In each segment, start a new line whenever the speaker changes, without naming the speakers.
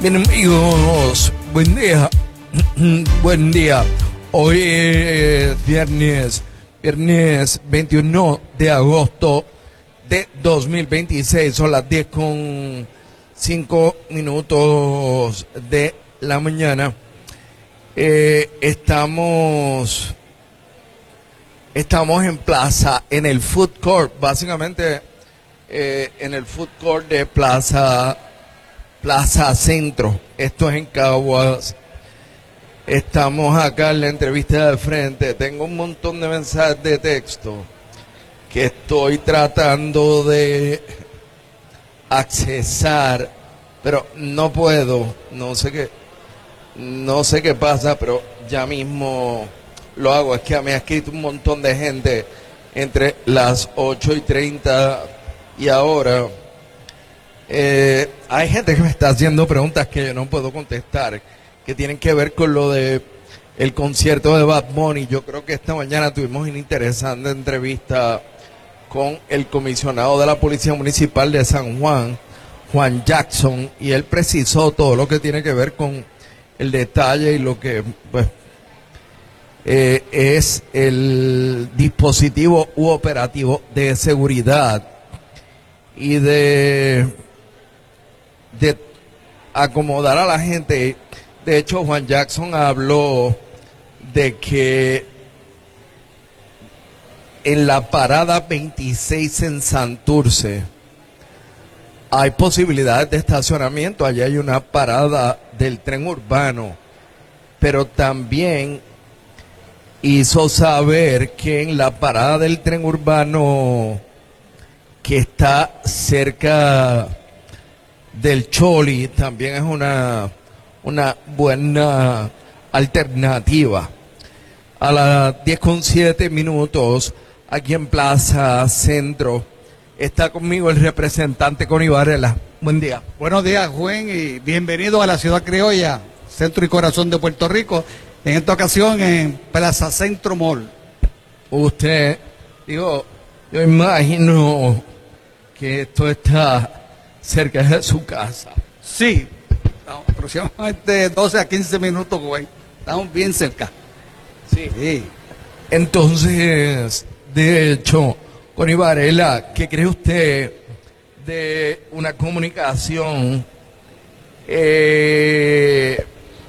Bien, amigos, buen día. Buen día. Hoy es viernes 21 de agosto de 2026. Son las 10:05 de la mañana. Estamos en plaza, en el food court, básicamente en el food court de Plaza Centro. Esto es en Caguas. Estamos acá en la entrevista de frente. Tengo un montón de mensajes de texto que estoy tratando de accesar, pero no puedo. No sé qué pasa, pero ya mismo lo hago. Es que me ha escrito un montón de gente entre las 8:30 y ahora. Hay gente que me está haciendo preguntas que yo no puedo contestar, que tienen que ver con lo de el concierto de Bad Bunny. Yo creo que esta mañana tuvimos una interesante entrevista con el comisionado de la Policía Municipal de San Juan, Juan Jackson, y él precisó todo lo que tiene que ver con el detalle y lo que pues es el dispositivo u operativo de seguridad y de acomodar a la gente. De hecho, Juan Jackson habló de que en la parada 26 en Santurce hay posibilidades de estacionamiento. Allí hay una parada del tren urbano, pero también hizo saber que en la parada del tren urbano que está cerca del Choli también es una buena alternativa. A las 10:07 aquí en Plaza Centro está conmigo el representante Connie Varela. Buen día.
Buenos días, Juan, y bienvenido a la ciudad criolla, centro y corazón de Puerto Rico. En esta ocasión en Plaza Centro Mall.
Usted, yo imagino que esto está cerca de su casa.
Sí, aproximadamente 12 a 15 minutos, güey. Estamos bien cerca.
Sí. Entonces, de hecho, Connie Varela, ¿qué cree usted de una comunicación que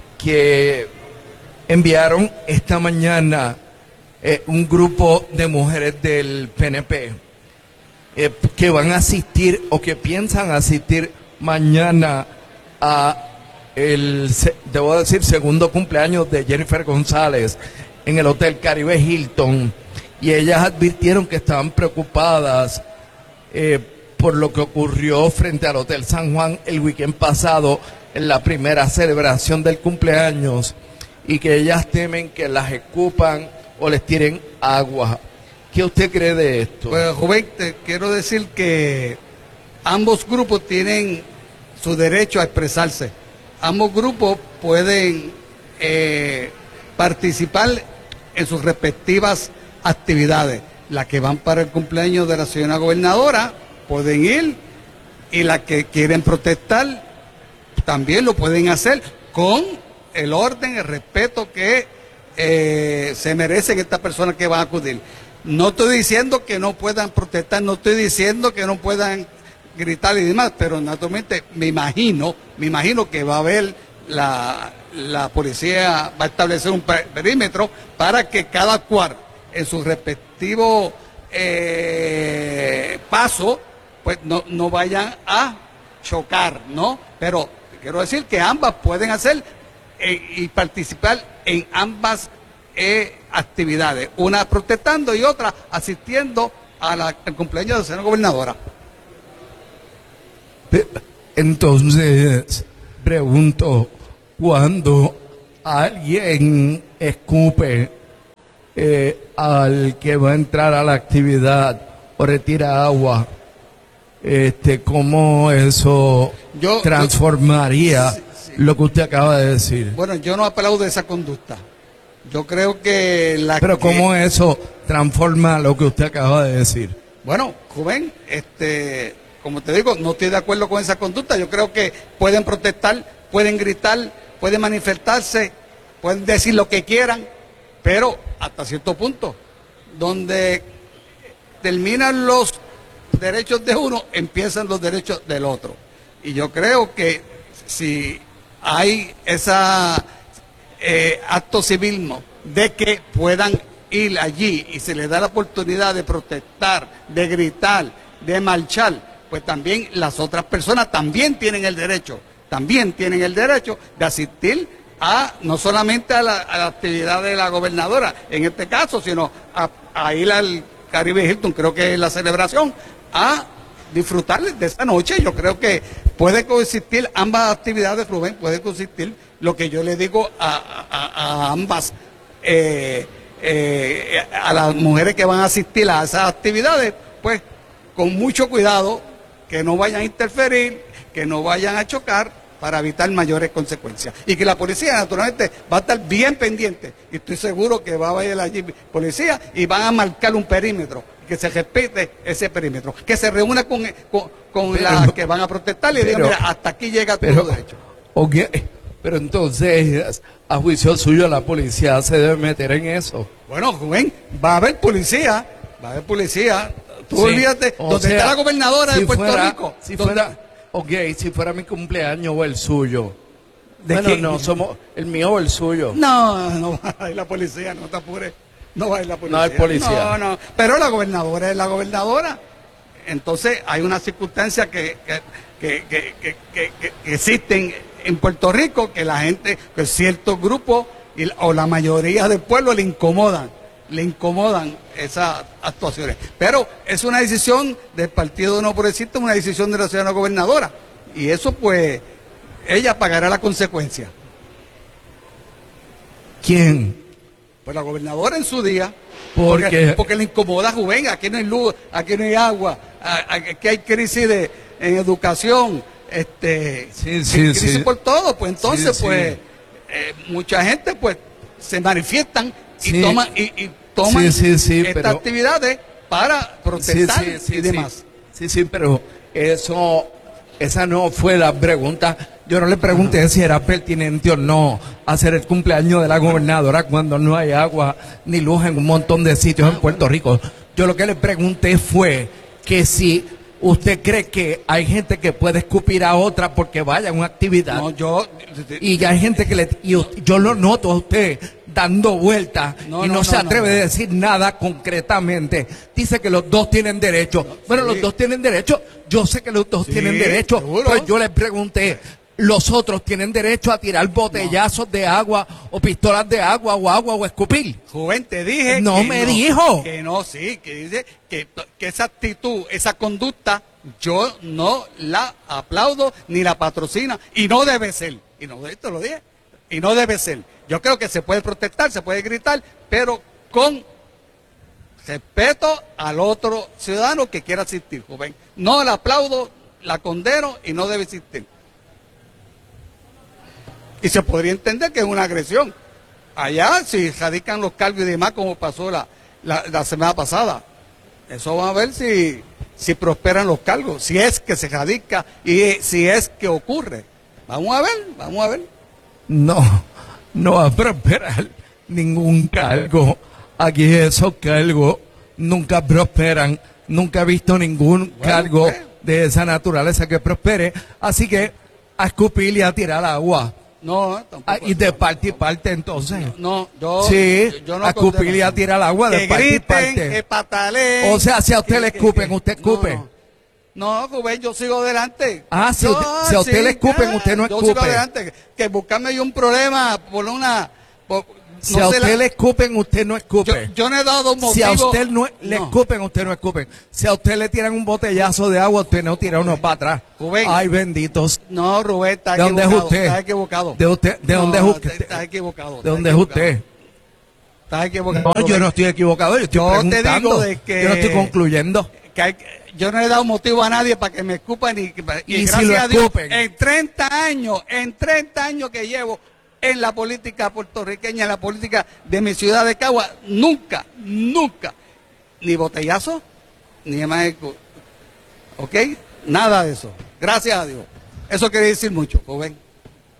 enviaron esta mañana un grupo de mujeres del PNP que van a asistir o que piensan asistir mañana a debo decir, segundo cumpleaños de Jennifer González en el Hotel Caribe Hilton? Y ellas advirtieron que estaban preocupadas por lo que ocurrió frente al Hotel San Juan el weekend pasado en la primera celebración del cumpleaños, y que ellas temen que las escupan o les tiren agua. ¿Qué usted cree de esto?
Pues, Rubén, te quiero decir que ambos grupos tienen su derecho a expresarse. Ambos grupos pueden participar en sus respectivas actividades. Las que van para el cumpleaños de la señora gobernadora pueden ir, y las que quieren protestar también lo pueden hacer con el orden, el respeto que se merecen estas personas que van a acudir. No estoy diciendo que no puedan protestar, no estoy diciendo que no puedan gritar y demás, pero naturalmente me imagino que va a haber la policía va a establecer un perímetro para que cada cual en su respectivo paso pues no vayan a chocar, ¿no? Pero quiero decir que ambas pueden hacer y participar en ambas actividades, una protestando y otra asistiendo al cumpleaños de la señora gobernadora.
Entonces, pregunto, cuando alguien escupe al que va a entrar a la actividad o retira agua, ¿cómo eso transformaría lo que usted acaba de decir?
Bueno, yo no aplaudo esa conducta. Yo creo que
Pero ¿cómo eso transforma lo que usted acaba de decir?
Bueno, Rubén, como te digo, no estoy de acuerdo con esa conducta. Yo creo que pueden protestar pueden gritar, pueden manifestarse, pueden decir lo que quieran, pero hasta cierto punto, donde terminan los derechos de uno, empiezan los derechos del otro. Y yo creo que si hay esa acto civismo de que puedan ir allí y se les da la oportunidad de protestar, de gritar, de marchar, pues también las otras personas también tienen el derecho de asistir a no solamente a la actividad de la gobernadora, en este caso, sino a ir al Caribe Hilton, creo que es la celebración, a disfrutar de esa noche. Yo creo que puede coexistir ambas actividades, Rubén, puede coexistir. Lo que yo le digo a ambas, a las mujeres que van a asistir a esas actividades, pues con mucho cuidado, que no vayan a interferir, que no vayan a chocar, para evitar mayores consecuencias. Y que la policía, naturalmente, va a estar bien pendiente. Y estoy seguro que va a ir allí policía y van a marcar un perímetro, que se respete ese perímetro, que se reúna con las que van a protestar y digan, mira, hasta aquí llega tu derecho.
Ok, pero entonces, a juicio suyo, la policía se debe meter en eso.
Bueno, Rubén, va a haber policía. Tú olvídate, donde está la gobernadora de Puerto Rico.
Si fuera mi cumpleaños o el suyo.
Bueno,
somos el mío o el suyo.
No va a ir la policía, no te apures. No va a ir la policía.
No hay policía.
No. Pero la gobernadora es la gobernadora. Entonces hay una circunstancia que existen en Puerto Rico, que la gente, que ciertos grupos o la mayoría del pueblo le incomodan esas actuaciones. Pero es una decisión del Partido No Progresista, una decisión de la ciudadana gobernadora. Y eso, pues, ella pagará la consecuencia.
¿Quién?
Pues la gobernadora en su día.
Porque
le incomoda, Rubén, aquí no hay luz, aquí no hay agua, aquí hay crisis en educación, crisis por todo. Pues entonces, mucha gente, pues, se manifiestan y toman estas actividades para protestar y demás.
Sí, pero esa no fue la pregunta. Yo no le pregunté si era pertinente o no hacer el cumpleaños de la gobernadora cuando no hay agua ni luz en un montón de sitios en Puerto Rico. Yo lo que le pregunté fue que si usted cree que hay gente que puede escupir a otra porque vaya a una actividad. Y ya hay gente yo lo noto a usted dando vueltas y no se atreve a decir nada concretamente. Dice que los dos tienen derecho. Bueno, los dos tienen derecho. Yo sé que los dos tienen derecho.
Seguro.
Pues yo le pregunté, ¿los otros tienen derecho a tirar botellazos de agua o pistolas de agua o escupir?
Joven, te dije
dijo.
Que no, sí, que dice que esa actitud, esa conducta, yo no la aplaudo ni la patrocina y no debe ser. Y no, esto lo dije. Y no debe ser. Yo creo que se puede protestar, se puede gritar, pero con respeto al otro ciudadano que quiera asistir, joven. No la aplaudo, la condeno y no debe existir. Y se podría entender que es una agresión. Allá, si radican los cargos y demás, como pasó la semana pasada, eso vamos a ver si prosperan los cargos, si es que se radica y si es que ocurre. Vamos a ver.
No va a prosperar ningún cargo. Aquí esos cargos nunca prosperan. Nunca he visto ningún cargo de esa naturaleza que prospere. Así que a escupir y a tirar agua.
No, tampoco.
Y de parte y parte, entonces.
Yo no
a escupir y a tirar agua de parte y parte.
Que pataleen.
O sea, si a usted le escupen, usted escupe.
No, Rubén, yo sigo adelante.
Si a usted le escupen, usted no escupe.
Yo sigo adelante. Que buscarme yo un problema por una...
Si a usted le escupen, usted no escupe.
Yo no he dado motivo.
Si a usted le escupen, usted no escupe. Si a usted le tiran un botellazo de agua, usted no tira uno para atrás.
Rubén.
Ay, benditos.
No, Rubén, está
equivocado. ¿De dónde es usted?
Estás equivocado.
¿De dónde es usted?
Estás equivocado.
¿De dónde es usted?
Estás equivocado.
No, yo no estoy equivocado, yo estoy preguntando.
Te digo
yo no estoy concluyendo.
Yo no he dado motivo a nadie para que me escupan y
gracias
si lo
a Dios,
en 30 años que llevo en la política puertorriqueña, en la política de mi ciudad de Cagua, nunca, ni botellazo, ni más, ¿ok? Nada de eso. Gracias a Dios. Eso quiere decir mucho, joven.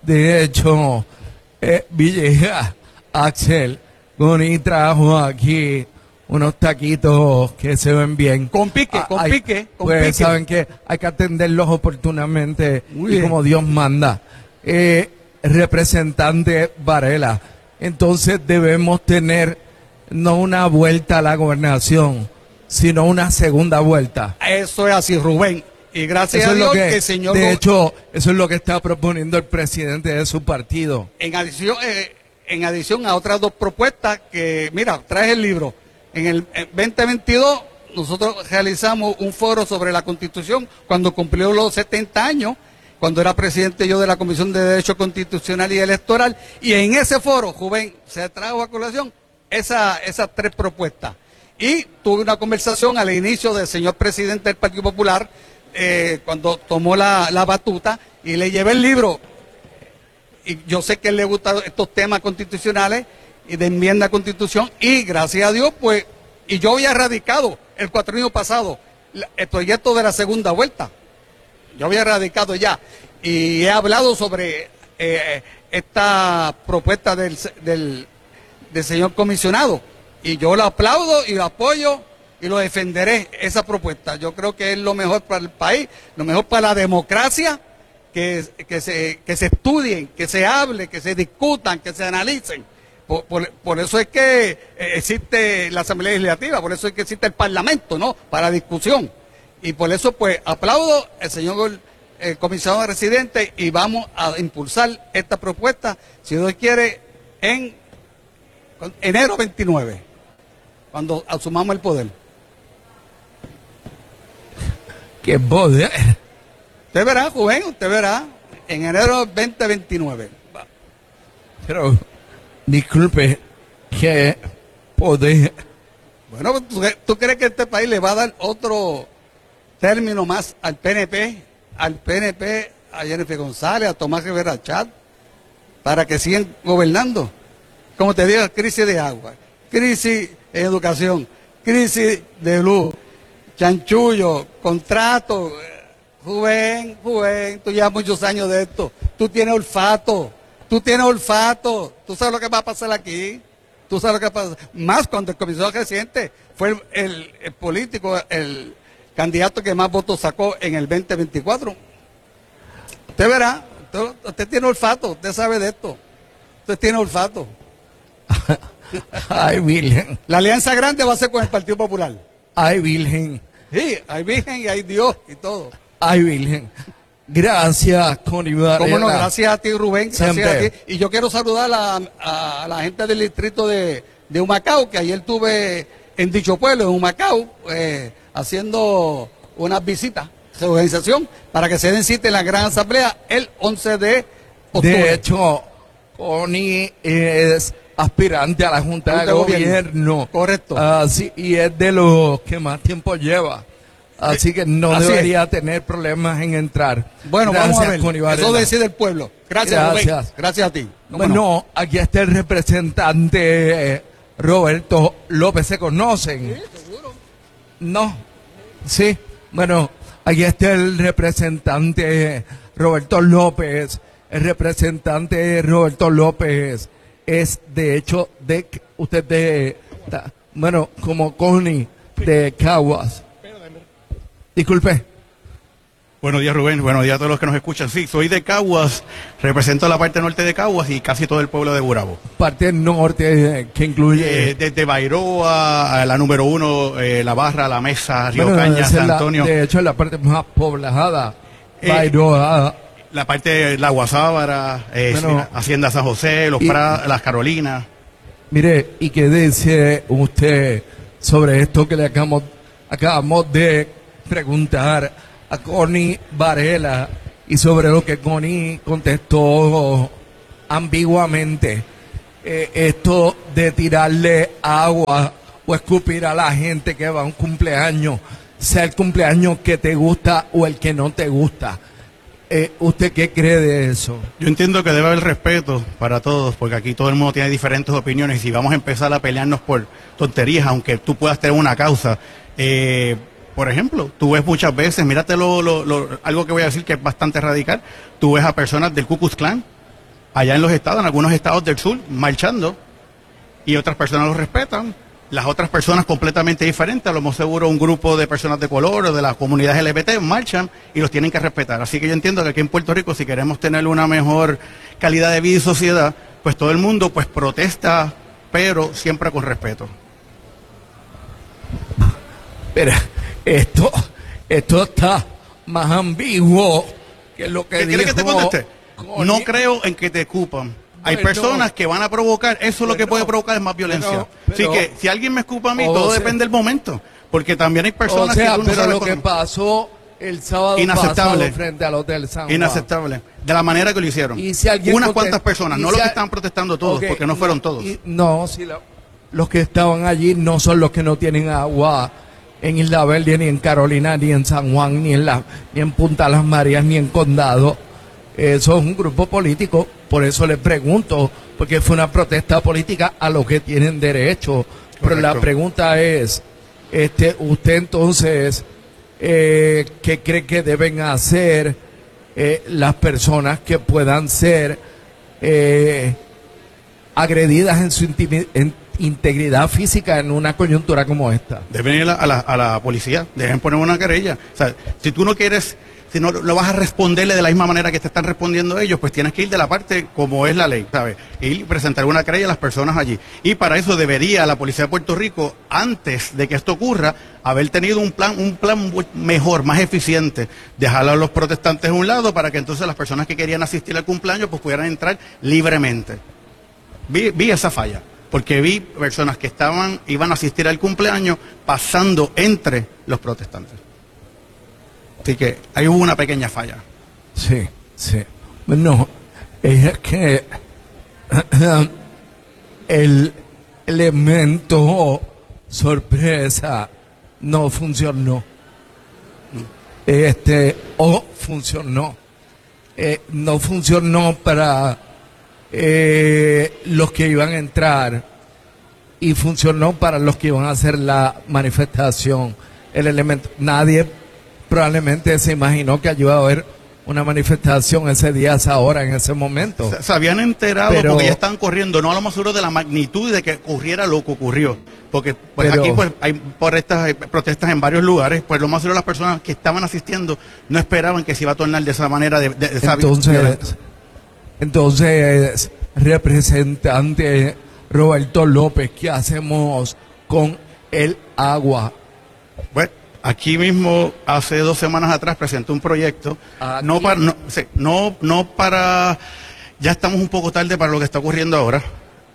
De hecho, Villegas, Axel, Goni trajo aquí unos taquitos que se ven bien.
Con pique, con pique, con
pues
pique.
saben que hay que atenderlos oportunamente
Muy
y
bien.
como Dios manda. Representante Varela, entonces debemos tener no una vuelta a la gobernación, sino una segunda vuelta.
Eso es así, Rubén. Y gracias
Eso
a
es
Dios
lo
que el señor...
de hecho, eso es lo que está proponiendo el presidente de su partido.
En adición a otras dos propuestas que, mira, traes el libro. En el 2022 nosotros realizamos un foro sobre la Constitución cuando cumplió los 70 años, cuando era presidente yo de la Comisión de Derecho Constitucional y Electoral, y en ese foro, Rubén, se trajo a colación esas tres propuestas. Y tuve una conversación al inicio del señor presidente del Partido Popular, cuando tomó la batuta, y le llevé el libro. Y yo sé que a él le gustan estos temas constitucionales y de enmienda a Constitución, y gracias a Dios, pues, y yo había radicado el cuatrienio pasado el proyecto de la segunda vuelta. Yo había radicado ya, y he hablado sobre esta propuesta del señor comisionado, y yo lo aplaudo y lo apoyo y lo defenderé, esa propuesta. Yo creo que es lo mejor para el país, lo mejor para la democracia, que se estudien, que se hable, que se discutan, que se analicen. Por eso es que existe la Asamblea Legislativa, por eso es que existe el Parlamento, ¿no? Para discusión. Y por eso, pues, aplaudo al señor comisionado residente, y vamos a impulsar esta propuesta, si Dios quiere, en enero 29, cuando asumamos el poder.
¡Qué poder!
Usted verá, joven, usted verá, en enero 2029.
Pero, disculpe, ¿qué poder?
Bueno, ¿tú crees que este país le va a dar otro término más al PNP, a Jennifer González, a Tomás Rivera Chat, para que sigan gobernando? Como te digo, crisis de agua, crisis en educación, crisis de luz, chanchullo, contrato. Rubén, tú llevas muchos años de esto, tú tienes olfato, tú sabes lo que va a pasar aquí, tú sabes lo que va a pasar, más cuando el comisionado reciente fue el político, el candidato que más votos sacó en el 2024. Usted verá, usted tiene olfato, usted sabe de esto, usted tiene olfato.
Ay, Virgen.
La alianza grande va a ser con el Partido Popular.
Ay, Virgen.
Sí, hay Virgen y hay Dios y todo.
Ay, Virgen. Gracias, Connie Varela.
Cómo no, gracias a ti, Rubén. Gracias
Siempre.
a ti. Y yo quiero saludar a la gente del distrito de Humacao, que ayer estuve en dicho pueblo, en Humacao, haciendo unas visitas de organización para que se den cita en la gran asamblea el 11 de octubre.
De hecho, Connie es aspirante a la Junta de Gobierno.
Correcto.
Sí, y es de los que más tiempo lleva. Así que no
Así
debería tener problemas en entrar.
Bueno,
Gracias,
vamos a ver.
Connie Varela.
Eso decide el pueblo. Gracias, Rubén.
Gracias.
Gracias a ti. ¿Cómo
Bueno,
no?
aquí está el representante Roberto López. ¿Se conocen?
Sí, seguro.
No. Sí. Bueno, aquí está el representante Roberto López. El representante Roberto López es, de hecho, bueno, como Connie de Caguas. Disculpe.
Buenos días, Rubén. Buenos días a todos los que nos escuchan. Sí, soy de Caguas, represento la parte norte de Caguas y casi todo el pueblo de Gurabo.
Parte norte que incluye...
Desde Bairoa a la número 1, La Barra, La Mesa, Río Caña,
esa
San Antonio.
de hecho, es la parte más poblada.
La parte de La Guasábara,
Bueno,
Hacienda San José, Las Carolinas.
Mire, ¿y qué dice usted sobre esto que le acabamos de preguntar a Connie Varela y sobre lo que Connie contestó ambiguamente? Esto de tirarle agua o escupir a la gente que va a un cumpleaños, sea el cumpleaños que te gusta o el que no te gusta. ¿Usted qué cree de eso?
Yo entiendo que debe haber respeto para todos, porque aquí todo el mundo tiene diferentes opiniones y si vamos a empezar a pelearnos por tonterías, aunque tú puedas tener una causa, por ejemplo, tú ves muchas veces, mírate algo que voy a decir que es bastante radical, tú ves a personas del Ku Klux Klan allá en los estados, en algunos estados del sur, marchando, y otras personas los respetan. Las otras personas completamente diferentes, a lo más seguro un grupo de personas de color o de la comunidad LGBT marchan y los tienen que respetar. Así que yo entiendo que aquí en Puerto Rico, si queremos tener una mejor calidad de vida y sociedad, pues todo el mundo pues protesta, pero siempre con respeto.
Pero esto está más ambiguo que lo que
¿Qué
dijo.
¿Quieres que te conteste?
Connie.
No creo en que te escupan. Hay
Bueno,
personas que van a provocar, eso lo que puede provocar es más violencia.
pero-
Así que si alguien me escupa a mí,
o
todo
sea-
depende del momento. Porque también hay
O
personas
sea,
que tú no
pero
sabes
lo que
cómo-
pasó el sábado
Inaceptable.
pasado frente al Hotel San Juan.
Inaceptable. De la manera que lo hicieron.
Y si alguien
Unas
protest-
cuantas personas,
y
no
si
los que
al-
estaban protestando todos,
Ok,
porque no fueron todos.
No, si los que estaban allí no son los que no tienen agua en Isla Verde, ni en Carolina, ni en San Juan, ni en Punta Las Marías, ni en Condado. Eso es un grupo político, por eso les pregunto, porque fue una protesta política a lo que tienen derecho. Pero la
Correcto.
pregunta es, usted entonces, ¿qué cree que deben hacer las personas que puedan ser agredidas en su integridad física en una coyuntura como esta?
Deben ir a la policía, deben poner una querella. O sea, si tú no quieres, si no lo vas a responderle de la misma manera que te están respondiendo ellos, pues tienes que ir de la parte como es la ley, ¿sabes? Y presentar una querella a las personas allí. Y para eso debería la Policía de Puerto Rico, antes de que esto ocurra, haber tenido un plan mejor, más eficiente, dejar a los protestantes a un lado para que entonces las personas que querían asistir al cumpleaños pues pudieran entrar libremente. Vi esa falla, porque vi personas que iban a asistir al cumpleaños pasando entre los protestantes. Así que ahí hubo una pequeña falla.
Sí, sí. No, es que el elemento sorpresa no funcionó. O funcionó. No funcionó para los que iban a entrar y funcionó para los que iban a hacer la manifestación. El elemento, nadie probablemente se imaginó que ayudaba a haber una manifestación ese día, a esa hora, en ese momento.
Se habían enterado
Pero-
porque ya estaban corriendo, no a lo más seguro de la magnitud de que ocurriera lo que ocurrió. Porque pues
Pero-
aquí pues hay protestas en varios lugares, pues lo más seguro las personas que estaban asistiendo no esperaban que se iba a tornar de esa manera, de esa violenta.
Entonces, representante Roberto López, ¿qué hacemos con el agua?
Bueno, aquí mismo, hace 2 semanas atrás, presenté un proyecto.
Aquí.
No para. Ya estamos un poco tarde para lo que está ocurriendo ahora.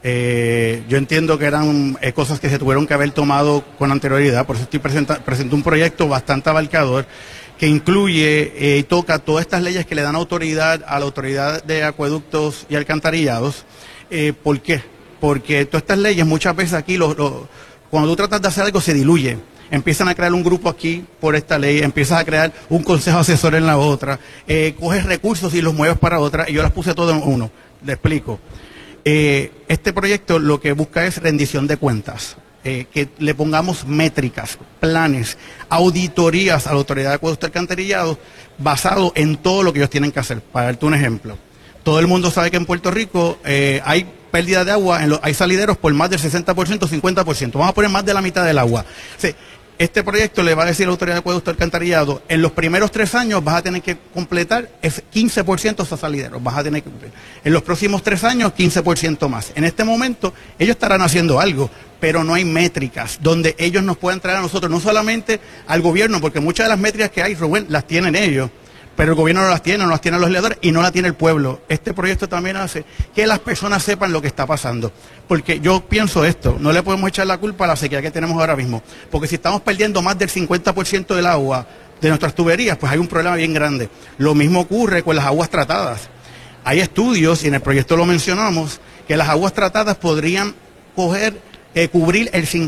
Yo entiendo que eran cosas que se tuvieron que haber tomado con anterioridad. Por eso presento un proyecto bastante abarcador que incluye y toca todas estas leyes que le dan autoridad a la autoridad de acueductos y alcantarillados. ¿Por qué? Porque todas estas leyes muchas veces aquí cuando tú tratas de hacer algo se diluye. Empiezan a crear un grupo aquí por esta ley, empiezas a crear un consejo asesor en la otra, coges recursos y los mueves para otra, y yo las puse todo en uno. Le explico. Este proyecto lo que busca es rendición de cuentas, que le pongamos métricas, planes, auditorías a la autoridad de acueductos y alcantarillados basado en todo lo que ellos tienen que hacer. Para darte un ejemplo, todo el mundo sabe que en Puerto Rico hay pérdida de agua, hay salideros por más del 60%, 50%. Vamos a poner más de la mitad del agua. Sí, este proyecto le va a decir a la autoridad de acueducto alcantarillado, en los primeros 3 años vas a tener que completar 15% esos salideros, vas a tener que cumplir. En los próximos 3 años, 15% más. En este momento, ellos estarán haciendo algo, pero no hay métricas donde ellos nos puedan traer a nosotros, no solamente al gobierno, porque muchas de las métricas que hay, Rubén, las tienen ellos. Pero el gobierno no las tiene los legisladores y no la tiene el pueblo. Este proyecto también hace que las personas sepan lo que está pasando. Porque yo pienso esto, no le podemos echar la culpa a la sequía que tenemos ahora mismo. Porque si estamos perdiendo más del 50% del agua de nuestras tuberías, pues hay un problema bien grande. Lo mismo ocurre con las aguas tratadas. Hay estudios, y en el proyecto lo mencionamos, que las aguas tratadas podrían cubrir el